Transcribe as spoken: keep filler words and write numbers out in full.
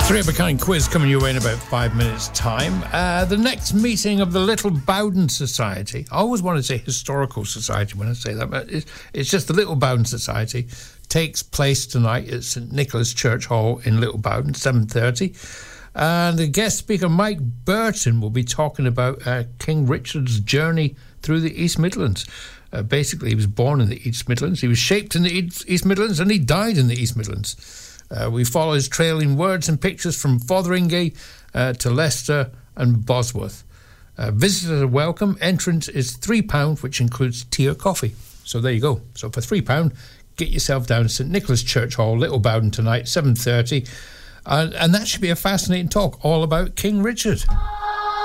Three of a kind quiz coming your way in about five minutes' time. Uh, the next meeting of the Little Bowden Society. I always want to say Historical Society when I say that, but it's, it's just the Little Bowden Society. Takes place tonight at St Nicholas Church Hall in Little Bowden, seven thirty. And the guest speaker, Mike Burton, will be talking about uh, King Richard's journey through the East Midlands. Uh, basically, he was born in the East Midlands, he was shaped in the East Midlands, and he died in the East Midlands. Uh, we follow his trail in words and pictures from Fotheringay uh, to Leicester and Bosworth. Uh, visitors are welcome. Entrance is three pounds, which includes tea or coffee. So there you go. So for three pounds, get yourself down to St Nicholas Church Hall, Little Bowden tonight, seven thirty. Uh, and that should be a fascinating talk all about King Richard.